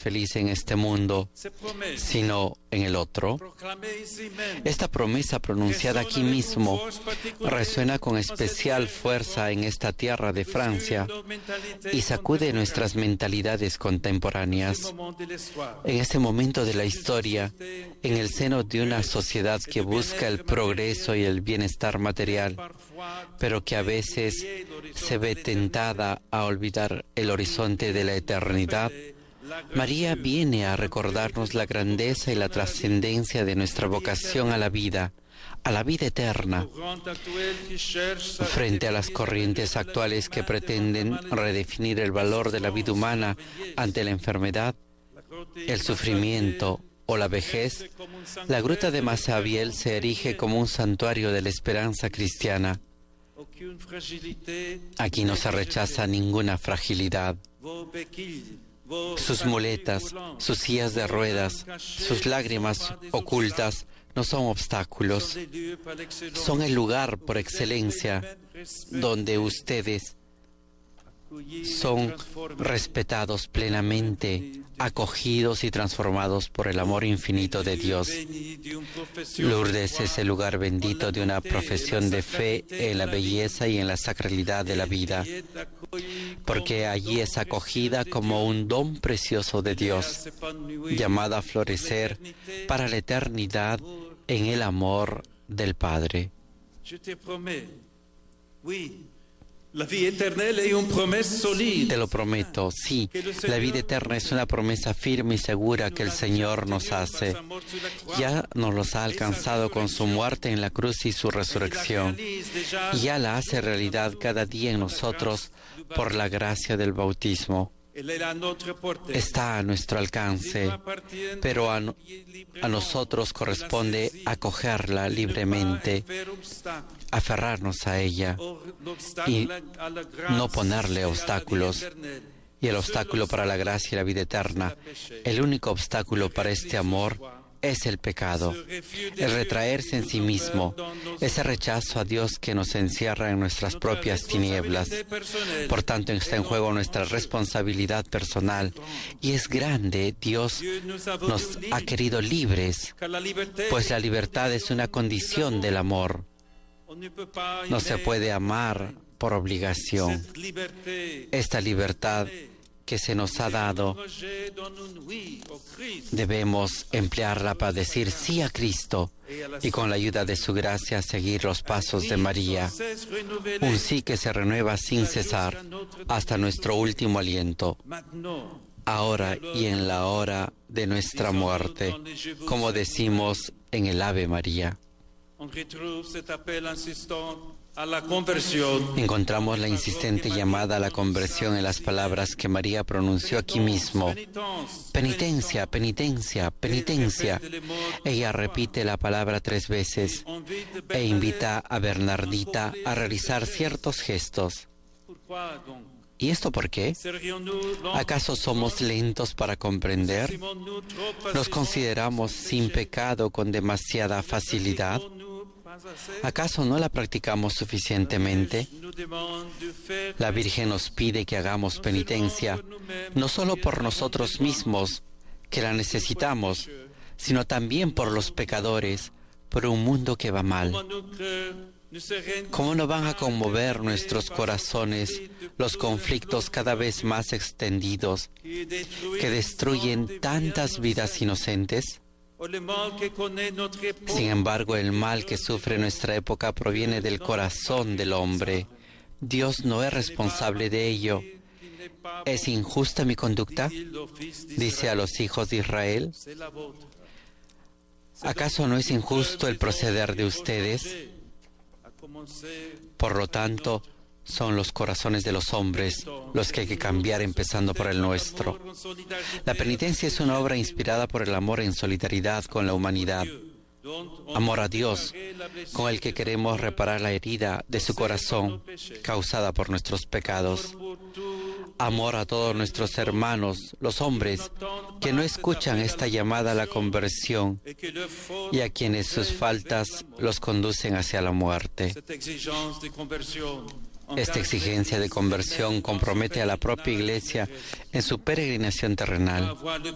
feliz en este mundo, sino en el otro. Esta promesa pronunciada aquí mismo resuena con especial fuerza en esta tierra de Francia y sacude nuestras mentalidades contemporáneas. En este momento de la historia, en el seno de una sociedad que busca el progreso y el bienestar material, pero que a veces se ve tentada a olvidar el horizonte de la eternidad, María viene a recordarnos la grandeza y la trascendencia de nuestra vocación a la vida eterna. Frente a las corrientes actuales que pretenden redefinir el valor de la vida humana ante la enfermedad, el sufrimiento o la vejez, la gruta de Massabielle se erige como un santuario de la esperanza cristiana. Aquí no se rechaza ninguna fragilidad. Sus muletas, sus sillas de ruedas, sus lágrimas ocultas no son obstáculos. Son el lugar por excelencia donde ustedes son respetados plenamente, acogidos y transformados por el amor infinito de Dios. Lourdes es el lugar bendito de una profesión de fe en la belleza y en la sacralidad de la vida, porque allí es acogida como un don precioso de Dios, llamada a florecer para la eternidad en el amor del Padre. Te lo prometo, sí, la vida eterna es una promesa firme y segura que el Señor nos hace. Ya nos los ha alcanzado con su muerte en la cruz y su resurrección. Y ya la hace realidad cada día en nosotros por la gracia del bautismo. Está a nuestro alcance, pero a nosotros corresponde acogerla libremente, aferrarnos a ella y no ponerle obstáculos. Y el obstáculo para la gracia y la vida eterna, el único obstáculo para este amor, es el pecado, el retraerse en sí mismo, ese rechazo a Dios que nos encierra en nuestras propias tinieblas. Por tanto, está en juego nuestra responsabilidad personal, y es grande. Dios nos ha querido libres, pues la libertad es una condición del amor. No se puede amar por obligación. Esta libertad que se nos ha dado, debemos emplearla para decir sí a Cristo y con la ayuda de su gracia seguir los pasos de María. Un sí que se renueva sin cesar hasta nuestro último aliento, ahora y en la hora de nuestra muerte, como decimos en el Ave María. Encontramos la insistente llamada a la conversión en las palabras que María pronunció aquí mismo. Penitencia, penitencia, penitencia. Ella repite la palabra 3 veces e invita a Bernardita a realizar ciertos gestos. ¿Y esto por qué? ¿Acaso somos lentos para comprender? ¿Nos consideramos sin pecado con demasiada facilidad? ¿Acaso no la practicamos suficientemente? La Virgen nos pide que hagamos penitencia, no solo por nosotros mismos, que la necesitamos, sino también por los pecadores, por un mundo que va mal. ¿Cómo no van a conmover nuestros corazones los conflictos cada vez más extendidos que destruyen tantas vidas inocentes? Sin embargo, el mal que sufre nuestra época proviene del corazón del hombre. Dios no es responsable de ello. ¿Es injusta mi conducta?, dice a los hijos de Israel. ¿Acaso no es injusto el proceder de ustedes? Por lo tanto, son los corazones de los hombres los que hay que cambiar, empezando por el nuestro. La penitencia es una obra inspirada por el amor en solidaridad con la humanidad. Amor a Dios, con el que queremos reparar la herida de su corazón causada por nuestros pecados. Amor a todos nuestros hermanos, los hombres, que no escuchan esta llamada a la conversión y a quienes sus faltas los conducen hacia la muerte. Esta exigencia de conversión compromete a la propia Iglesia en su peregrinación terrenal.